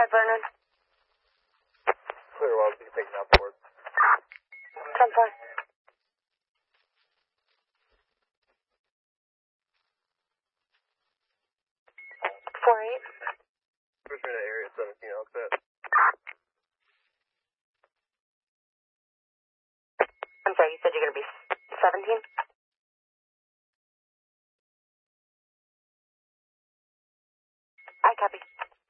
Vernon. Clear well, you can take it out board. 10-4. Four eight. Push me to area 17, I'll set. I'm sorry, you said you're going to be 17? I copy.